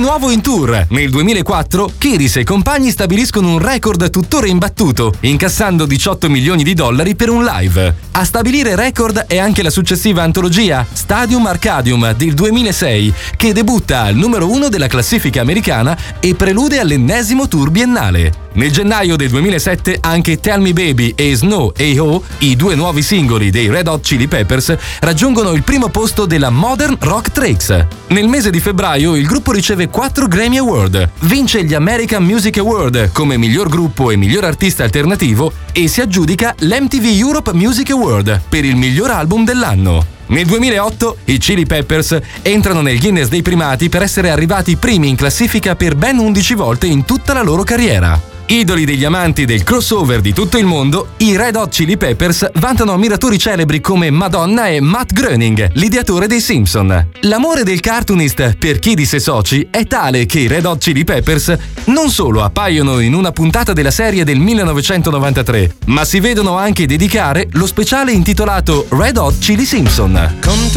nuovo in tour. Nel 2004 Kiris e compagni stabiliscono un record tuttora imbattuto, incassando $18 milioni per un live. A stabilire record è anche la successiva antologia Stadium Arcadium del 2006, che debutta al numero 1 della classifica americana e prelude all'ennesimo tour biennale. Nel gennaio del 2007 anche Tell Me Baby e Snow A.O., i due nuovi singoli dei Red Hot Chili Peppers, raggiungono il primo posto della Modern Rock Tracks. Nel mese di febbraio il gruppo riceve 4 Grammy Award, vince gli American Music Award come miglior gruppo e miglior artista alternativo e si aggiudica l'MTV Europe Music Award per il miglior album dell'anno. Nel 2008 i Chili Peppers entrano nel Guinness dei primati per essere arrivati primi in classifica per ben 11 volte in tutta la loro carriera. Idoli degli amanti del crossover di tutto il mondo, i Red Hot Chili Peppers vantano ammiratori celebri come Madonna e Matt Groening, l'ideatore dei Simpson. L'amore del cartoonist per Kiris e soci è tale che i Red Hot Chili Peppers non solo appaiono in una puntata della serie del 1993, ma si vedono anche dedicare lo speciale intitolato Red Hot Chili Simpson.